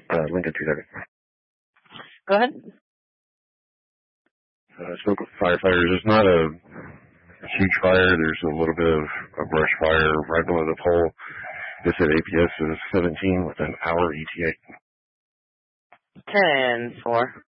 Lincoln 230. Go ahead. Spoke with firefighters. It's not a huge fire. There's a little bit of a brush fire right below the pole. They said APS is 17 with an hour ETA. 10-4.